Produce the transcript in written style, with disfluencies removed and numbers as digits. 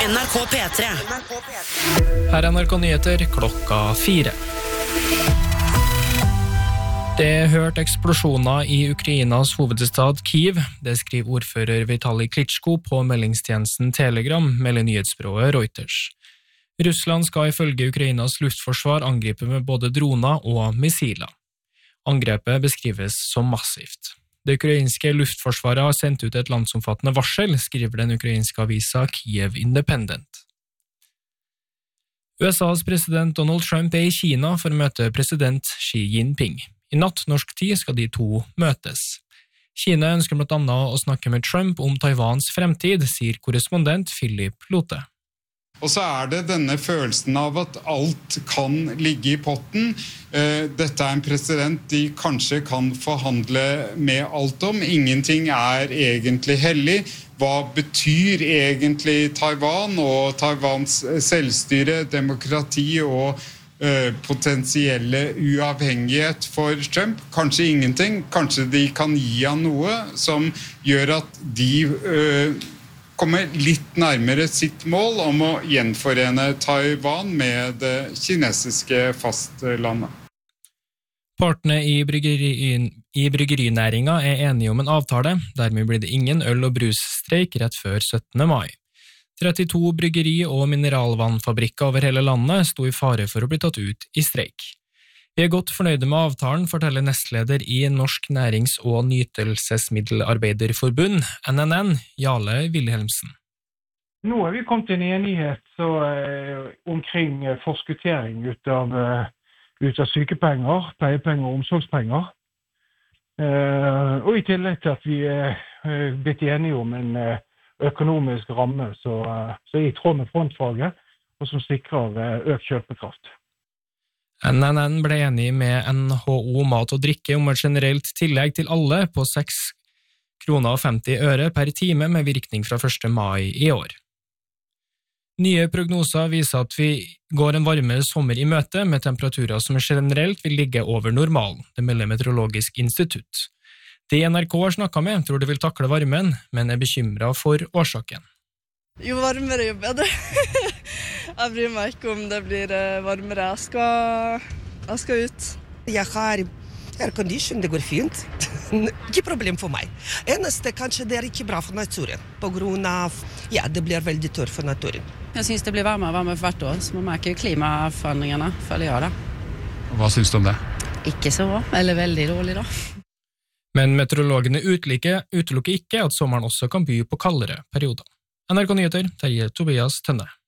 NRK P3. Her NRK Nyheter klokka 4. Det er hørt eksplosjoner i Ukrainas hovedstad Kyiv. Det skriver ordfører Vitali Klitschko på meldingstjenesten Telegram, melder nyhetsbyrået Reuters. Russland skal ifølge Ukrainas luftforsvar angripe med både droner og missiler. Angrepet beskrives som massivt. Det ukrainske luftforsvaret har sendt ut et landsomfattende varsel, skriver den ukrainske avisa Kyiv Independent. USAs president Donald Trump er i Kina for å møte president Xi Jinping. I natt norsk tid skal de to møtes. Kina ønsker blant annet å snakke med Trump om Taiwans fremtid, sier korrespondent Philip Lote. Og så det denne følelsen av at alt kan ligge i potten. Dette en president de kanskje kan forhandle med alt om. Ingenting egentlig hellig. Hva betyr egentlig Taiwan og Taiwans selvstyre, demokrati og potensielle uavhengighet for Trump? Kanskje ingenting. Kanskje de kan gi han noe som gjør at de kommer litt nærmere sitt mål om å gjenforene Taiwan med det kinesiske fastlandet. Partene i bryggerinæringa enige om en avtale, dermed blir det ingen øl- og brusstreik rett før 17. mai. 32 bryggeri- og mineralvannfabrikker over hele landet sto i fare for å bli tatt ut i streik. Vi godt fornøyde med avtalen, forteller nestleder i Norsk Nærings- og Nytelsesmiddelarbeiderforbund, NNN, Jarle Wilhelmsen. Nå vi kommet til en enighet omkring forskuttering ut av sykepenger, pleiepenger og omsorgspenger. Og i tillegg til at vi blitt enige om en økonomisk ramme som i tråd med frontfaget, og som sikrer økt kjøpekraft. NNN ble enig med NHO Mat og Drikke om et generelt tillegg til alle på 6,50 kroner per time med virkning fra 1. mai i år. Nye prognoser viser at vi går en varmere sommer i møte med temperaturer som generelt vil ligge over normalen, det melder Meteorologisk institutt. De NRK har snakket med tror de vil takle varmen, men bekymret for årsaken. Jo varmere, jo bedre. Jeg bryr meg ikke om det blir varmere. Jeg skal ut. Jeg har aircondition, det går fint. Ikke problem for meg. Eneste kanskje det ikke bra for naturen. På grunn av, det blir veldig tørr for naturen. Jeg synes det blir varmere for hvert år, så man merker klimaforandringene, føler jeg da. Hva synes du om det? Ikke så bra, eller veldig dårlig da. Men meteorologene utelukker ikke at sommeren også kan by på kaldere perioder. NRK Nyheter, Terje Tobias Tønne.